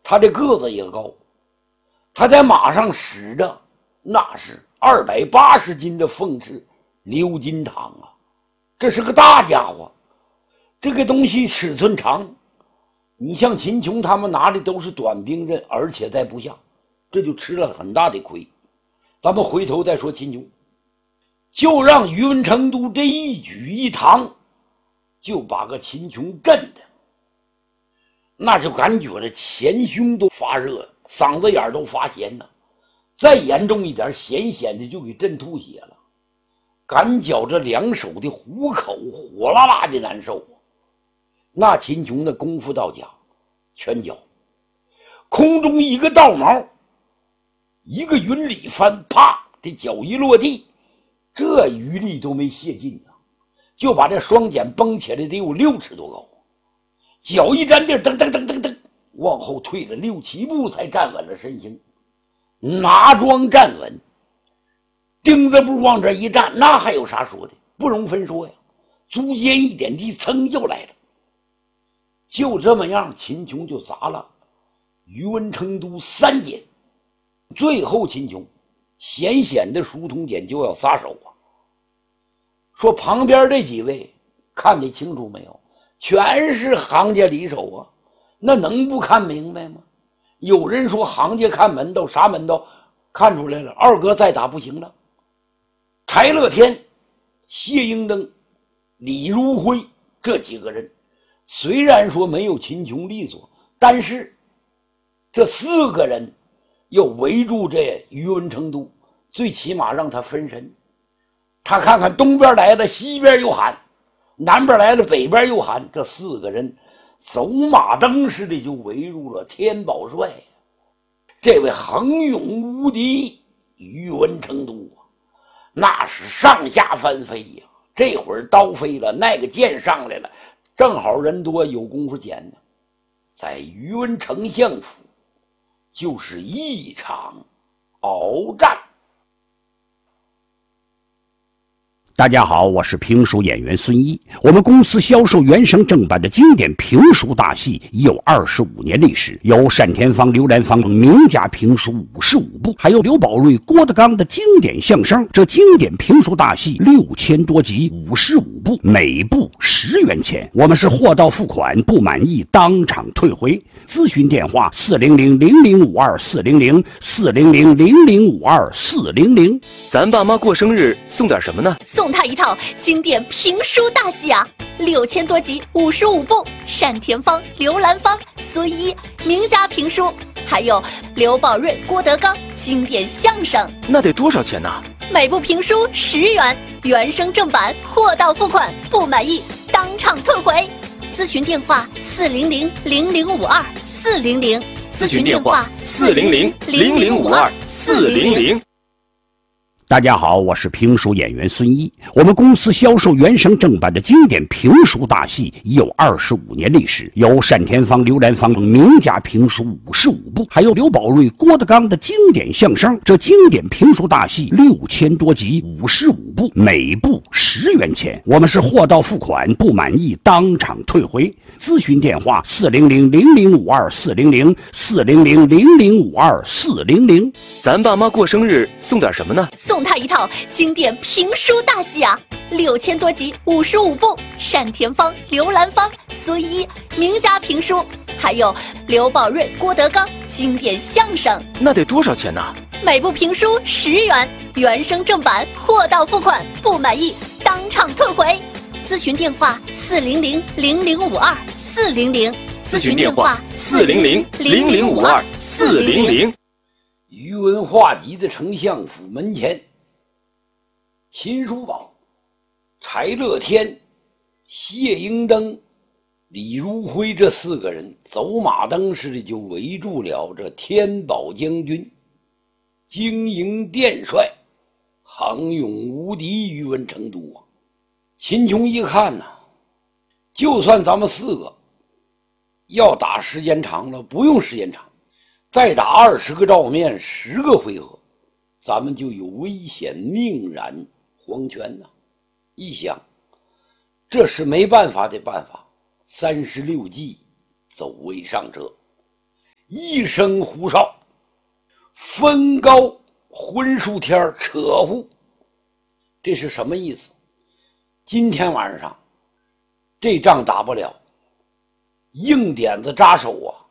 他的个子也高，他在马上使着那是280斤的凤翅鎏金堂啊，这是个大家伙。这个东西尺寸长，你像秦琼他们拿的都是短兵刃，而且在部下，这就吃了很大的亏。咱们回头再说秦琼，就让宇文成都这一举一堂就把个秦琼震的那就感觉这前胸都发热，嗓子眼都发咸呢，再严重一点咸咸的就给震吐血了，感觉这两手的虎口火辣辣的难受。那秦琼的功夫到家，拳脚空中一个倒毛，一个云里翻，啪的脚一落地，这余力都没泄尽呢，就把这双锏绷起来得有6尺多高，脚一沾地，噔噔噔噔噔，往后退了6、7步才站稳了身形，拿桩站稳，钉子步往这一站，那还有啥说的？不容分说呀，足尖一点地，噌就来了。就这么样，秦琼就砸了宇文成都3锏，最后秦琼险险的书童锏就要撒手啊。说旁边这几位看得清楚没有？全是行家里手啊，那能不看明白吗？有人说行家看门道，啥门道？看出来了，二哥再打不行了。柴乐天、谢英登、李如辉这几个人虽然说没有秦琼利索，但是这4个人要围住这宇文成都，最起码让他分神。他看看东边来的，西边又喊，南边来的，北边又喊，这4个人走马灯似的就围住了天宝帅，这位横勇无敌宇文成都啊，那是上下翻飞呀，这会儿刀飞了，那个剑上来了，正好人多有功夫捡呢。在宇文丞相府就是一场鏖战。 大家好，我是评书演员孙一。我们公司销售原声正版的经典评书大戏已有25年历史，有单田芳、刘兰芳名家评书55部，还有刘宝瑞、郭德纲的经典相声。这经典评书大戏6000多集，55部，每部10元钱。我们是货到付款，不满意当场退回。咨询电话400-0052-400，400-0052-400。 咱爸妈过生日送点什么呢？ 送他一套经典评书大戏啊，6000多集，55部，单田芳、刘兰芳、孙一名家评书，还有刘宝瑞、郭德纲经典相声。 那得多少钱呢？ 每部评书10元，原声正版，货到付款，不满意当场退回。咨询电话400-0052-400， 咨询电话400-0052-400。 大家好，我是评书演员孙一。我们公司销售原声正版的经典评书大戏已有25年历史，有单田芳、刘兰芳名家评书55部，还有刘宝瑞、郭德纲的经典相声。这经典评书大戏6000多集，55部，每部10元钱。我们是货到付款，不满意当场退回。咨询电话400-0052-400， 400-0052-400。 咱爸妈过生日送点什么呢？ 送他一套经典评书大戏啊，6000多集，55部，单田芳、刘兰芳、孙一名家评书，还有刘宝瑞、郭德纲经典相声。 那得多少钱呢？ 每部评书10元，原声正版，货到付款，不满意当场退回。咨询电话400-0052-400， 咨询电话400-0052-400。 宇文化及的丞相府门前，秦叔宝、柴乐天、谢英登、李如辉这4个人走马灯似的就围住了这天宝将军、经营殿帅、横勇无敌宇文成都啊！秦琼一看呐，就算咱们4个要打时间长了，不用时间长，再打20个照面10个回合，咱们就有危险命燃黄泉呐！一想，这是没办法的办法，36计走为上策。 一声呼哨，分高浑数天扯呼。这是什么意思？今天晚上这仗打不了，硬点子扎手啊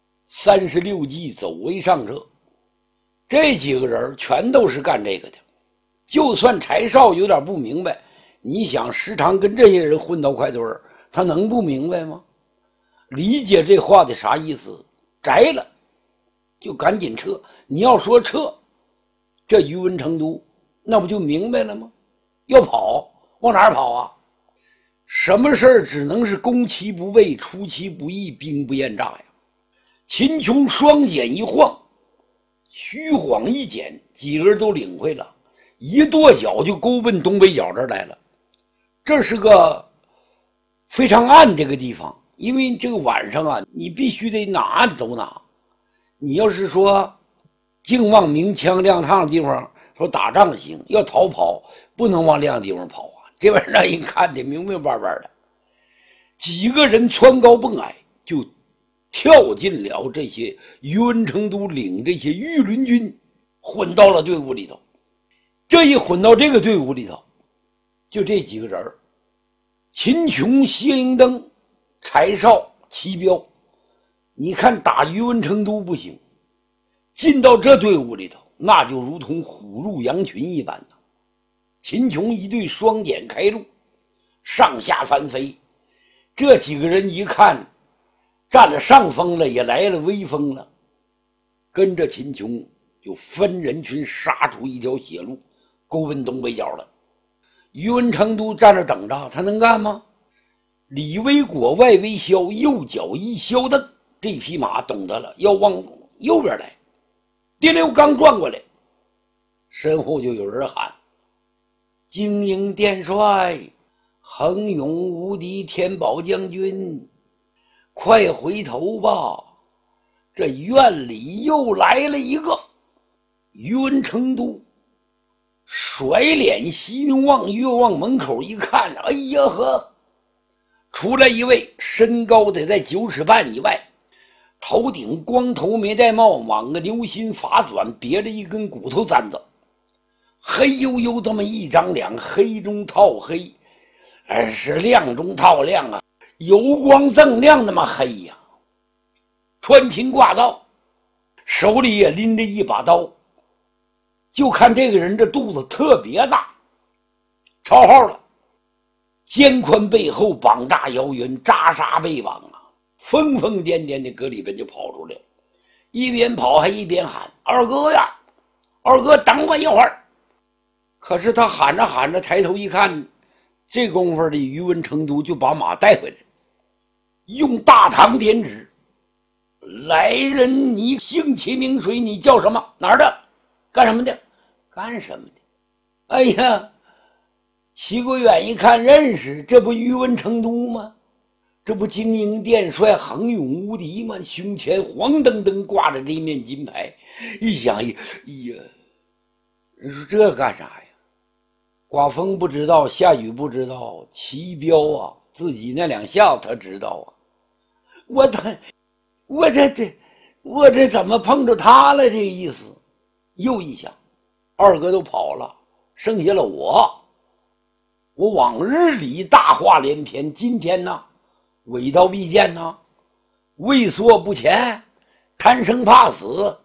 ，36计走为上策。这几个人全都是干这个的。就算柴少有点不明白，你想时常跟这些人混到快堆儿，他能不明白吗？理解这话的啥意思？摘了就赶紧撤。你要说撤，这于文成都那不就明白了吗？要跑往哪儿跑啊？什么事儿只能是攻其不备，出其不意，兵不厌诈呀。秦琼双锏一晃，虚晃一剪，几个人都领会了，一跺脚就勾奔东北角这儿来了。这是个非常暗这个地方，因为这个晚上啊，你必须得哪暗走哪。你要是说净往明枪亮烫的地方说打仗行，要逃跑不能往亮地方跑啊，这玩意儿让人看得明明白白的。几个人蹿高蹦矮就跳进了这些于文成都领这些御林军，混到了队伍里头。这一混到这个队伍里头，就这几个人：秦琼、谢英登、柴少、齐彪。你看打于文成都不行，进到这队伍里头，那就如同虎入羊群一般的。秦琼一对双锏开路，上下翻飞。这几个人一看占了上风了，也来了威风了，跟着秦琼就分人群杀出一条血路，勾奔东北角了。于文成都站着等着，他能干吗？里为裹，外为削，右脚一削蹬，这匹马懂得了，要往右边来。第六刚转过来，身后就有人喊：精英殿帅，横勇无敌天宝将军，快回头吧，这院里又来了一个。于文成都甩脸西望，越往门口一看，哎呀呵，出来一位身高得在9尺半以外，头顶光头没戴帽，挽个牛心发短，别着一根骨头簪子，黑黝黝这么一张脸，黑中套黑，是亮中套亮啊，油光锃亮那么黑呀。穿秦挂刀，手里也拎着一把刀。就看这个人这肚子特别大，超号了，肩宽背厚，膀大腰圆，扎沙背膀啊，疯疯癫癫的搁里边就跑出来了，一边跑还一边喊：二哥呀，二哥等我一会儿。可是他喊着喊着抬头一看，这功夫的于文成都就把马带回来，用大堂点指：来人，你姓齐名谁？你叫什么？哪儿的？干什么的？干什么的？哎呀，齐国远一看认识，这不于文成都吗？这不精英殿帅，横勇无敌吗？胸前黄澄澄挂着这一面金牌。一想，哎呀，人说这干啥呀？刮风不知道，下雨不知道，齐彪啊，自己那两下子他知道啊。我这怎么碰着他了？这个意思。又一想，二哥都跑了，剩下了我往日里大话连篇，今天呢伪刀必剑呢，畏缩不前，贪生怕死。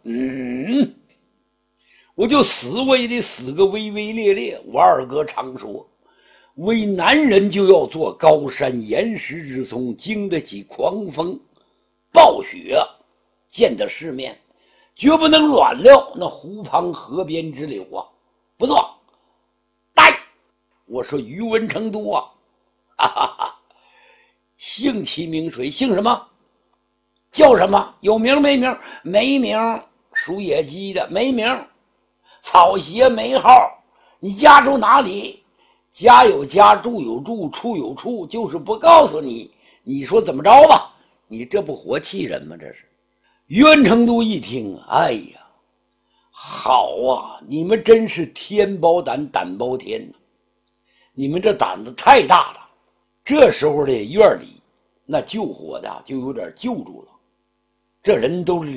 我就死我也得死个威威烈烈。我二哥常说，为男人就要做高山岩石之松，经得起狂风暴雪，见得世面，绝不能软料那湖旁河边之流啊！不错，来，我说于文成都啊，哈哈哈，姓齐名谁？姓什么？叫什么？有名没名？没名，属野鸡的，没名，草鞋没号。你家住哪里？家有家，住有住，处有处，就是不告诉你。你说怎么着吧？你这不活气人吗？这是。于文成都一听，哎呀，好啊，你们真是天包胆，胆包天呐！你们这胆子太大了。这时候的院里那救火的就有点救住了，这人都